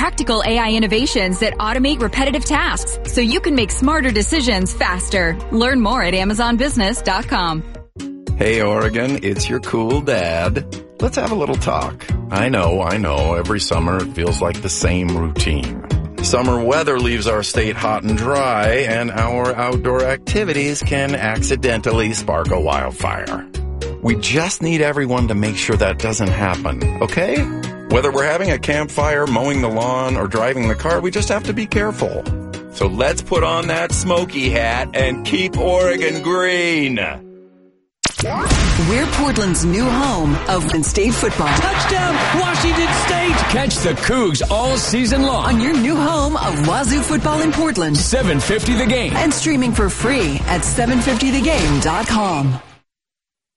practical AI innovations that automate repetitive tasks so you can make smarter decisions faster. Learn more at AmazonBusiness.com. Hey, Oregon, it's your cool dad. Let's have a little talk. I know. Every summer it feels like the same routine. Summer weather leaves our state hot and dry, and our outdoor activities can accidentally spark a wildfire. We just need everyone to make sure that doesn't happen, okay? Whether we're having a campfire, mowing the lawn, or driving the car, we just have to be careful. So let's put on that smoky hat and keep Oregon green. We're Portland's new home of Penn State football. Touchdown, Washington State! Catch the Cougs all season long On your new home of Wazoo football in Portland. 750 The Game. And streaming for free at 750thegame.com.